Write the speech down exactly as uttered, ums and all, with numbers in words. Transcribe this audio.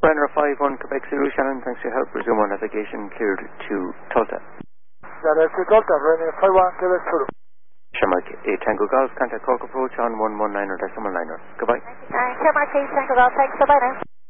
Runner five one Quebec Zulu, Shannon, thanks for your help. Resume on navigation, cleared to Tulta. That is to Tulta, running five one Quebec Zulu. Shamrock eight Tango Golf, contact Cork approach on one one nine decimal niner. Goodbye. Shamrock eight Tango Golf, thanks, bye-bye now.